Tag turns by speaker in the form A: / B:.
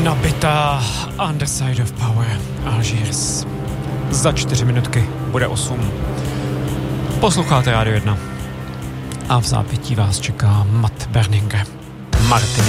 A: Nabitá Underside of Power, Algiers. Za 4 minutky bude 8. Posloucháte Rádio 1 a v zápětí vás čeká Matt Berninger. Martin